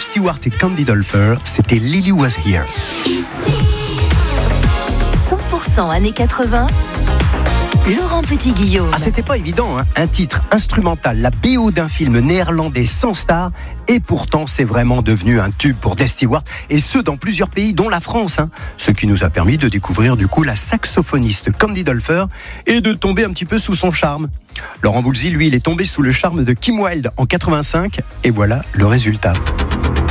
Stewart et Candy Dulfer, c'était Lily Was Here. 100% années 80. Laurent Petit-Guillaume. Ah, c'était pas évident, hein. Un titre instrumental, la BO d'un film néerlandais sans star, et pourtant c'est vraiment devenu un tube pour Des Stewart, et ce dans plusieurs pays, dont la France, hein. Ce qui nous a permis de découvrir du coup la saxophoniste Candy Dulfer et de tomber un petit peu sous son charme. Laurent Voulzy, lui, il est tombé sous le charme de Kim Wilde en 85, et voilà le résultat.